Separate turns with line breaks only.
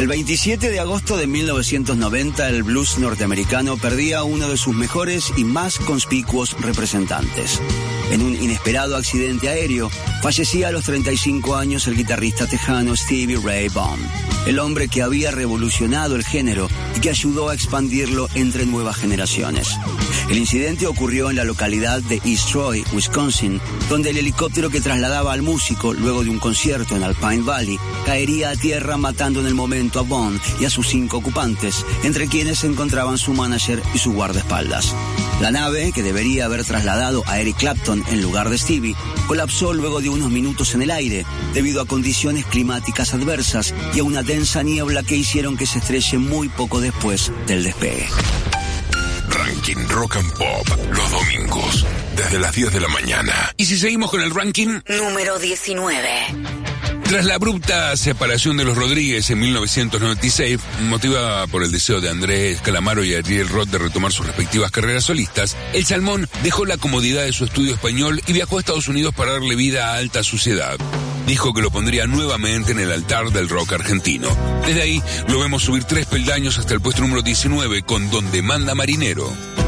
El 27 de agosto de 1990, el blues norteamericano perdía a uno de sus mejores y más conspicuos representantes. En un inesperado accidente aéreo, fallecía a los 35 años el guitarrista tejano Stevie Ray Vaughan, el hombre que había revolucionado el género y que ayudó a expandirlo entre nuevas generaciones. El incidente ocurrió en la localidad de East Troy, Wisconsin, donde el helicóptero que trasladaba al músico luego de un concierto en Alpine Valley caería a tierra, matando en el momento a Vaughan y a sus 5 ocupantes, entre quienes se encontraban su manager y su guardaespaldas. La nave, que debería haber trasladado a Eric Clapton en lugar de Stevie, colapsó luego de unos minutos en el aire debido a condiciones climáticas adversas y a una densa niebla que hicieron que se estrelle muy poco después del despegue.
Ranking Rock and Pop, los domingos, desde las 10 de la mañana.
Y si seguimos con el ranking,
número 19.
Tras la abrupta separación de los Rodríguez en 1996, motivada por el deseo de Andrés Calamaro y Ariel Roth de retomar sus respectivas carreras solistas, el Salmón dejó la comodidad de su estudio español y viajó a Estados Unidos para darle vida a Alta Suciedad. Dijo que lo pondría nuevamente en el altar del rock argentino. Desde ahí lo vemos subir 3 peldaños hasta el puesto número 19 con Donde Manda Marinero.